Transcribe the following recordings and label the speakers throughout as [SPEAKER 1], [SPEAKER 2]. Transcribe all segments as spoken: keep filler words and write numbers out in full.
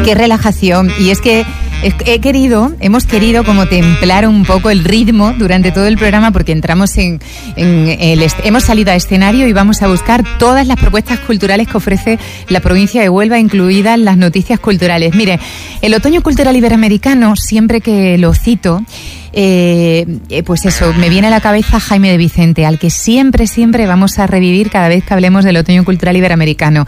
[SPEAKER 1] Qué relajación. Y es que he querido, hemos querido como templar un poco el ritmo durante todo el programa, porque entramos en, en el, hemos salido a escenario y vamos a buscar todas las propuestas culturales que ofrece la provincia de Huelva, incluidas las noticias culturales. Mire, el Otoño Cultural Iberoamericano, siempre que lo cito, Eh, eh, pues eso, me viene a la cabeza Jaime de Vicente, al que siempre, siempre vamos a revivir cada vez que hablemos del Otoño Cultural Iberoamericano.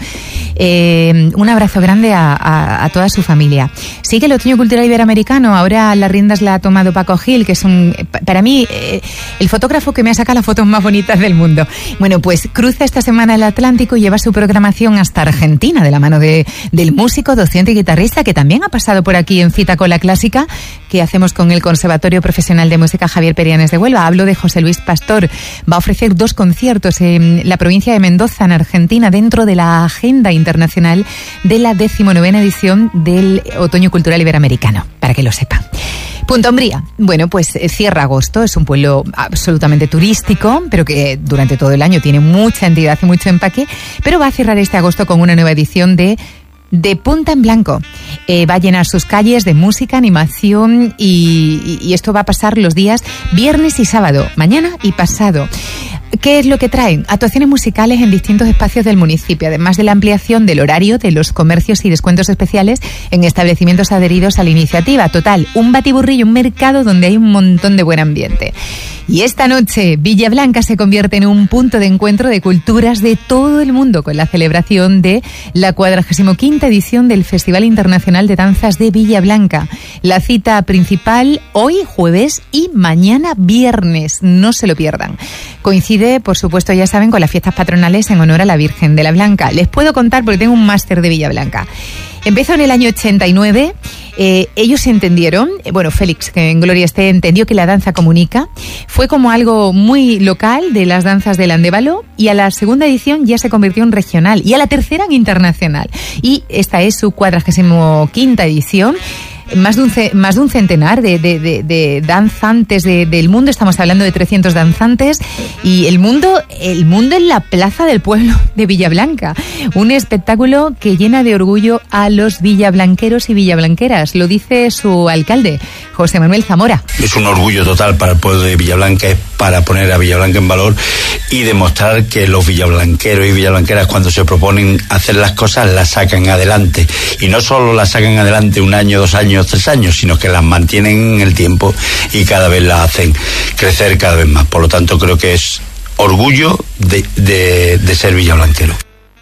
[SPEAKER 1] Eh, un abrazo grande a, a, a toda su familia. Sí, que el Otoño Cultural Iberoamericano, ahora las riendas la ha tomado Paco Gil, que es un, para mí, eh, el fotógrafo que me ha sacado las fotos más bonitas del mundo. Bueno, pues cruza esta semana el Atlántico y lleva su programación hasta Argentina, de la mano de, del músico, docente y guitarrista, que también ha pasado por aquí en Cita con la Clásica, que hacemos con el Conservatorio Profesional de Música Javier Perianes de Huelva. Hablo de José Luis Pastor. Va a ofrecer dos conciertos en la provincia de Mendoza, en Argentina, dentro de la agenda internacional de la decimonovena edición del Otoño Cultural Iberoamericano, para que lo sepan. Punta Umbría. Bueno, pues cierra agosto. Es un pueblo absolutamente turístico, pero que durante todo el año tiene mucha entidad y mucho empaque, pero va a cerrar este agosto con una nueva edición de De Punta en Blanco. Eh, va a llenar sus calles de música, animación y, y esto va a pasar los días viernes y sábado, mañana y pasado. ¿Qué es lo que traen? Actuaciones musicales en distintos espacios del municipio, además de la ampliación del horario de los comercios y descuentos especiales en establecimientos adheridos a la iniciativa. Total, un batiburrillo, un mercado donde hay un montón de buen ambiente. Y esta noche, Villablanca se convierte en un punto de encuentro de culturas de todo el mundo, con la celebración de la cuadragésima quinta edición del Festival Internacional de Danzas de Villablanca. La cita principal hoy, jueves, y mañana, viernes. No se lo pierdan. Coincide, por supuesto, ya saben, con las fiestas patronales en honor a la Virgen de la Blanca. Les puedo contar porque tengo un máster de Villablanca. Empezó en el año ochenta y nueve, eh, ellos entendieron, bueno, Félix, que en gloria esté, entendió que la danza comunica, fue como algo muy local de las danzas del Andévalo, y a la segunda edición ya se convirtió en regional, y a la tercera en internacional, y esta es su cuadragésima quinta edición. Más de un, más de un centenar de, de, de, de danzantes de, del mundo, estamos hablando de trescientos danzantes, y el mundo, el mundo en la plaza del pueblo de Villablanca. Un espectáculo que llena de orgullo a los villablanqueros y villablanqueras, lo dice su alcalde, José Manuel Zamora.
[SPEAKER 2] Es un orgullo total para el pueblo de Villablanca, es para poner a Villablanca en valor y demostrar que los villablanqueros y villablanqueras, cuando se proponen hacer las cosas, las sacan adelante. Y no solo las sacan adelante un año, dos años, tres años, sino que las mantienen en el tiempo y cada vez las hacen crecer cada vez más. Por lo tanto, creo que es orgullo de, de, de ser villablanquero.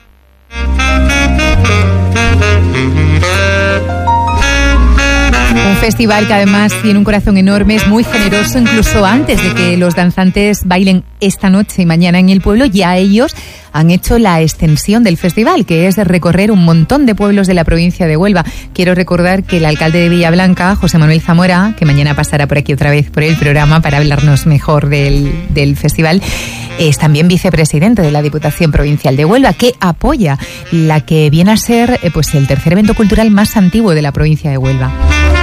[SPEAKER 1] Un festival que además tiene un corazón enorme, es muy generoso, incluso antes de que los danzantes bailen esta noche y mañana en el pueblo, ya ellos han hecho la extensión del festival, que es de recorrer un montón de pueblos de la provincia de Huelva. Quiero recordar que el alcalde de Villablanca, José Manuel Zamora, que mañana pasará por aquí otra vez por el programa para hablarnos mejor del, del festival, es también vicepresidente de la Diputación Provincial de Huelva, que apoya la que viene a ser eh, pues el tercer evento cultural más antiguo de la provincia de Huelva.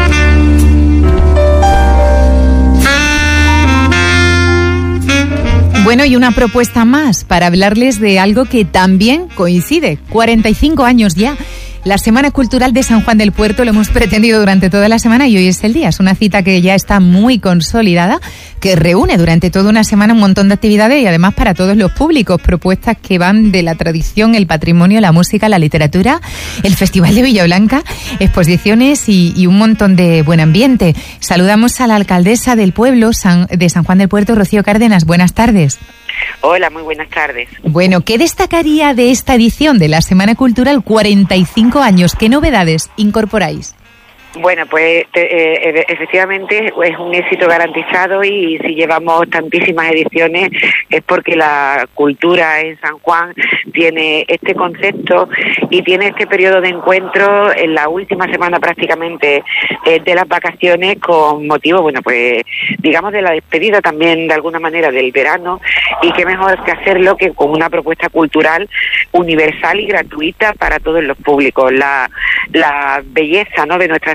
[SPEAKER 1] Bueno, y una propuesta más para hablarles de algo que también coincide, cuarenta y cinco años ya. La Semana Cultural de San Juan del Puerto lo hemos pretendido durante toda la semana y hoy es el día. Es una cita que ya está muy consolidada, que reúne durante toda una semana un montón de actividades y además para todos los públicos, propuestas que van de la tradición, el patrimonio, la música, la literatura, el Festival de Villablanca, exposiciones y, y un montón de buen ambiente. Saludamos a la alcaldesa del pueblo San, de San Juan del Puerto, Rocío Cárdenas. Buenas tardes.
[SPEAKER 3] Hola, muy buenas tardes.
[SPEAKER 1] Bueno, ¿qué destacaría de esta edición de la Semana Cultural? cuarenta y cinco años, ¿qué novedades incorporáis?
[SPEAKER 3] Bueno, pues te, eh, efectivamente es un éxito garantizado y si llevamos tantísimas ediciones es porque la cultura en San Juan tiene este concepto y tiene este periodo de encuentro en la última semana prácticamente eh, de las vacaciones con motivo, bueno, pues digamos de la despedida también de alguna manera del verano y qué mejor que hacerlo que con una propuesta cultural universal y gratuita para todos los públicos. La, la belleza, ¿no?, de nuestra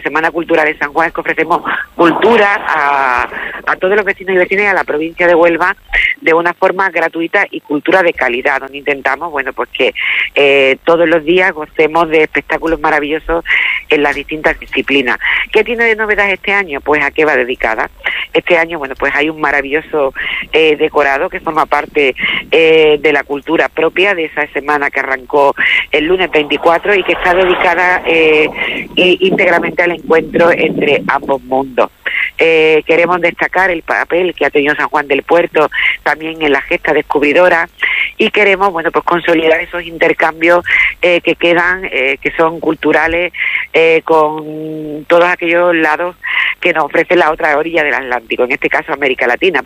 [SPEAKER 3] Semana Cultural de San Juan es que ofrecemos cultura a, a todos los vecinos y vecinas y a la provincia de Huelva de una forma gratuita y cultura de calidad, donde intentamos, bueno, pues que eh, todos los días gocemos de espectáculos maravillosos en las distintas disciplinas. ¿Qué tiene de novedad este año? Pues a qué va dedicada. Este año, bueno, pues hay un maravilloso eh, decorado que forma parte eh, de la cultura propia de esa semana que arrancó el lunes veinticuatro y que está dedicada eh, íntegramente al encuentro entre ambos mundos. Eh, queremos destacar el papel que ha tenido San Juan del Puerto también en la gesta descubridora y queremos, bueno, pues consolidar esos intercambios eh, que quedan, eh, que son culturales, eh, con todos aquellos lados que nos ofrece la otra orilla del Atlántico, en este caso América Latina.